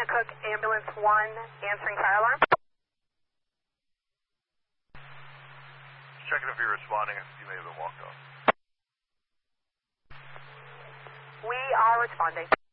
Cook Ambulance 1 answering fire alarm. Checking if you're responding. You may have been walked off. We are responding.